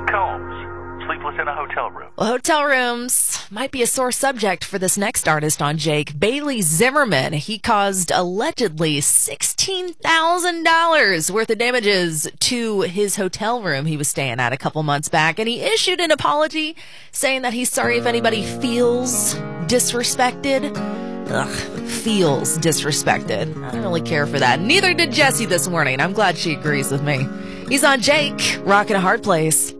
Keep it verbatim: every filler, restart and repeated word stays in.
Combs, sleepless in a hotel room. Well, hotel rooms might be a sore subject for this next artist on Jake. Bailey Zimmerman. He caused allegedly sixteen thousand dollars worth of damages to his hotel room he was staying at a couple months back. And he issued an apology saying that he's sorry if anybody feels disrespected. Ugh, feels disrespected. I don't really care for that. Neither did Jessie this morning. I'm glad she agrees with me. He's on Jake, rocking a hard place.